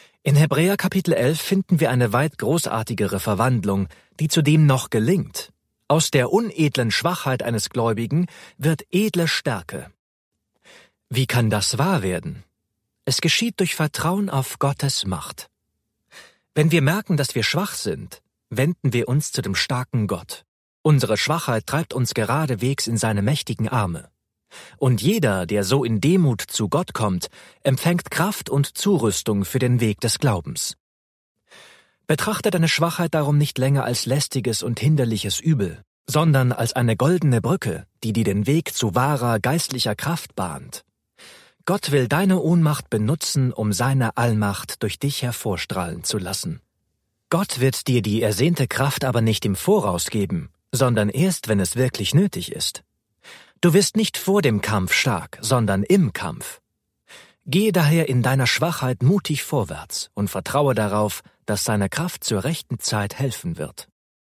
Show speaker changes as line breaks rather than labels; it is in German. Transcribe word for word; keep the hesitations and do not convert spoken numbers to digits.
In Hebräer Kapitel elf finden wir eine weit großartigere Verwandlung, die zudem noch gelingt. Aus der unedlen Schwachheit eines Gläubigen wird edle Stärke. Wie kann das wahr werden? Es geschieht durch Vertrauen auf Gottes Macht. Wenn wir merken, dass wir schwach sind, wenden wir uns zu dem starken Gott. Unsere Schwachheit treibt uns geradewegs in seine mächtigen Arme. Und jeder, der so in Demut zu Gott kommt, empfängt Kraft und Zurüstung für den Weg des Glaubens. Betrachte deine Schwachheit darum nicht länger als lästiges und hinderliches Übel, sondern als eine goldene Brücke, die dir den Weg zu wahrer geistlicher Kraft bahnt. Gott will deine Ohnmacht benutzen, um seine Allmacht durch dich hervorstrahlen zu lassen. Gott wird dir die ersehnte Kraft aber nicht im Voraus geben, sondern erst, wenn es wirklich nötig ist. Du wirst nicht vor dem Kampf stark, sondern im Kampf. Gehe daher in deiner Schwachheit mutig vorwärts und vertraue darauf, dass seine Kraft zur rechten Zeit helfen wird.